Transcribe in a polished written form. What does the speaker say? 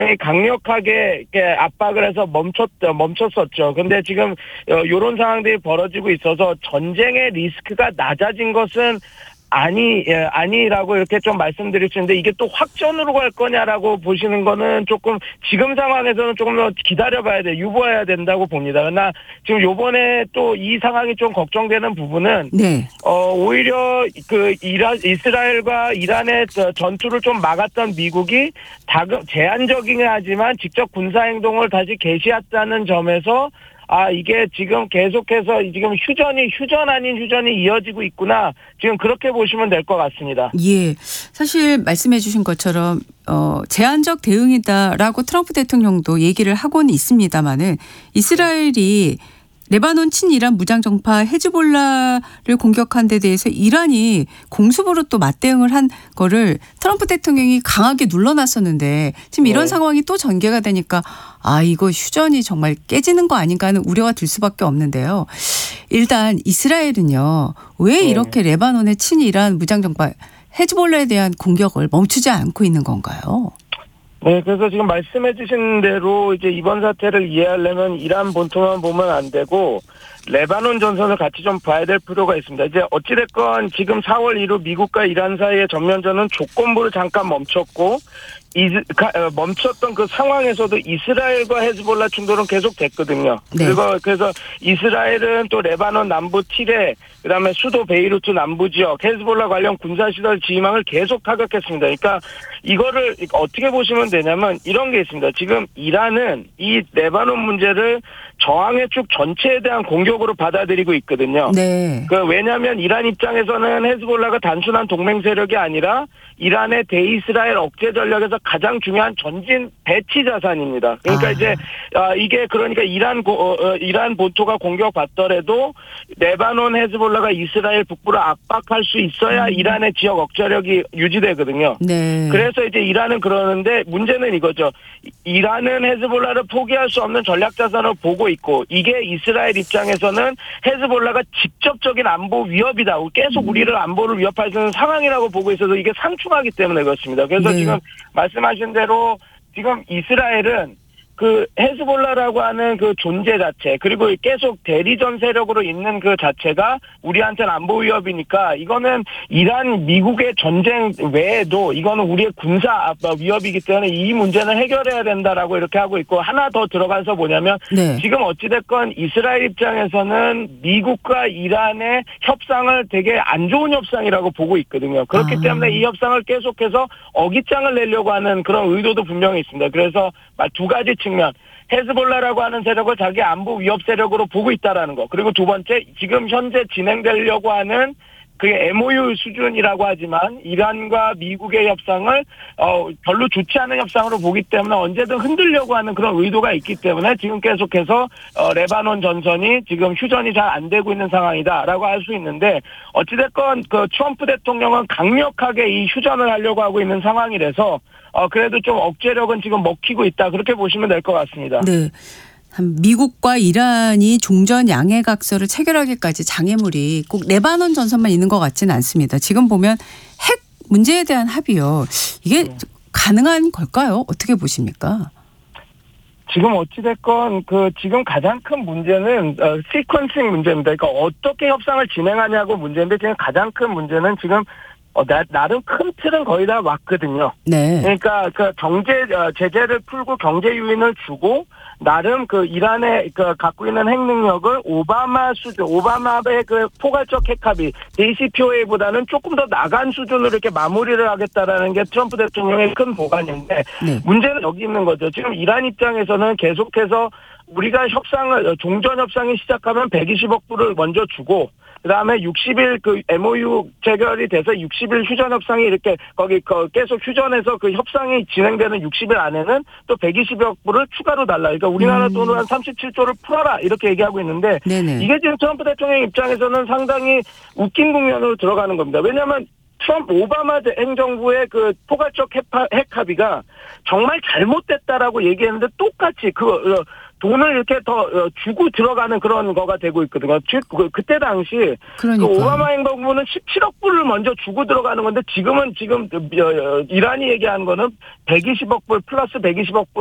강력하게 압박을 해서 멈췄었죠. 근데 지금 이런 상황들이 벌어지고 있어서 전쟁의 리스크가 낮아진 것은 아니라고 이렇게 좀 말씀드릴 수 있는데, 이게 또 확전으로 갈 거냐라고 보시는 거는 조금 지금 상황에서는 조금 더 기다려봐야 유보해야 된다고 봅니다. 그러나 지금 요번에 또 이 상황이 좀 걱정되는 부분은, 네. 오히려 이스라엘과 이란의 전투를 좀 막았던 미국이 제한적이긴 하지만 직접 군사행동을 다시 개시했다는 점에서 이게 지금 계속해서 지금 휴전 아닌 휴전이 이어지고 있구나. 지금 그렇게 보시면 될 것 같습니다. 예. 사실 말씀해 주신 것처럼 제한적 대응이다라고 트럼프 대통령도 얘기를 하고는 있습니다만은, 이스라엘이 레바논 친이란 무장정파 헤즈볼라를 공격한 데 대해서 이란이 공습으로 또 맞대응을 한 거를 트럼프 대통령이 강하게 눌러놨었는데, 지금 이런 상황이 또 전개가 되니까 이거 휴전이 정말 깨지는 거 아닌가 하는 우려가 들 수밖에 없는데요. 일단 이스라엘은요, 왜 이렇게 레바논의 친이란 무장정파 헤즈볼라에 대한 공격을 멈추지 않고 있는 건가요? 네, 그래서 지금 말씀해 주신 대로 이제 이번 사태를 이해하려면 이란 본토만 보면 안 되고 레바논 전선을 같이 좀 봐야 될 필요가 있습니다. 이제 어찌됐건 지금 4월 이후 미국과 이란 사이의 전면전은 조건부로 잠깐 멈췄고, 멈췄던 그 상황에서도 이스라엘과 헤즈볼라 충돌은 계속 됐거든요. 네. 그래서 이스라엘은 또 레바논 남부 티레, 그다음에 수도 베이루트 남부 지역 헤즈볼라 관련 군사시설 지휘망을 계속 타격했습니다. 그러니까 이거를 어떻게 보시면 되냐면 이런 게 있습니다. 지금 이란은 이 레바논 문제를 저항의 축 전체에 대한 공격으로 받아들이고 있거든요. 네. 왜냐하면 이란 입장에서는 헤즈볼라가 단순한 동맹 세력이 아니라 이란의 대이스라엘 억제 전략에서 가장 중요한 전진 배치 자산입니다. 그러니까 이제 이게 그러니까 이란 본토가 공격받더라도 레바논 헤즈볼라가 이스라엘 북부를 압박할 수 있어야 이란의 지역 억제력이 유지되거든요. 네. 그래서 이제 이란은 그러는데, 문제는 이거죠. 이란은 헤즈볼라를 포기할 수 없는 전략 자산을 보고 있고, 이게 이스라엘 입장에서는 헤즈볼라가 직접적인 안보 위협이다. 계속 우리를 안보를 위협할 수 있는 상황이라고 보고 있어서 이게 상충하기 때문에 그렇습니다. 그래서 지금 말씀하신 대로 지금 이스라엘은 그 헤즈볼라라고 하는 그 존재 자체, 그리고 계속 대리전 세력으로 있는 그 자체가 우리한테는 안보 위협이니까, 이거는 이란 미국의 전쟁 외에도 이거는 우리의 군사 위협이기 때문에 이 문제는 해결해야 된다라고 이렇게 하고 있고, 하나 더 들어가서 뭐냐면 지금 어찌됐건 이스라엘 입장에서는 미국과 이란의 협상을 되게 안 좋은 협상이라고 보고 있거든요. 그렇기 때문에 이 협상을 계속해서 어깃장을 내려고 하는 그런 의도도 분명히 있습니다. 그래서 두 가지 측면, 헤즈볼라라고 하는 세력을 자기 안보 위협 세력으로 보고 있다라는 거, 그리고 두 번째, 지금 현재 진행되려고 하는 그게 MOU 수준이라고 하지만 이란과 미국의 협상을 별로 좋지 않은 협상으로 보기 때문에 언제든 흔들려고 하는 그런 의도가 있기 때문에 지금 계속해서 레바논 전선이 지금 휴전이 잘 안 되고 있는 상황이다라고 할 수 있는데, 어찌됐건 그 트럼프 대통령은 강력하게 이 휴전을 하려고 하고 있는 상황이라서 그래도 좀 억제력은 지금 먹히고 있다, 그렇게 보시면 될 것 같습니다. 네. 미국과 이란이 종전 양해각서를 체결하기까지 장애물이 꼭 레바논 전선만 있는 것 같지는 않습니다. 지금 보면 핵 문제에 대한 합의요, 이게 가능한 걸까요? 어떻게 보십니까? 지금 어찌됐건 지금 가장 큰 문제는 시퀀싱 문제입니다. 그러니까 어떻게 협상을 진행하냐고 문제인데, 지금 가장 큰 문제는 지금 나름 큰 틀은 거의 다 왔거든요. 네. 그러니까 제재를 풀고 경제 유인을 주고, 나름 이란의 갖고 있는 핵 능력을 오바마의 포괄적 핵 합의, JCPOA보다는 조금 더 나간 수준으로 이렇게 마무리를 하겠다라는 게 트럼프 대통령의 큰 보관인데, 문제는 여기 있는 거죠. 지금 이란 입장에서는 계속해서 우리가 종전 협상이 시작하면 120억 불을 먼저 주고, 그다음에 60일 MOU 체결이 돼서 60일 휴전 협상이 이렇게 계속 휴전해서 협상이 진행되는 60일 안에는 또 120억 불을 추가로 달라. 그러니까 우리나라 돈으로 한 37조를 풀어라, 이렇게 얘기하고 있는데, 이게 지금 트럼프 대통령 입장에서는 상당히 웃긴 국면으로 들어가는 겁니다. 왜냐하면 오바마 행정부의 그 포괄적 핵 합의가 정말 잘못됐다라고 얘기했는데 똑같이 돈을 이렇게 더 주고 들어가는 그런 거가 되고 있거든요. 즉 그때 당시 그러니까. 그 오바마 행정부는 17억 불을 먼저 주고 들어가는 건데 지금 이란이 얘기하는 거는 120억 불 플러스 120억 불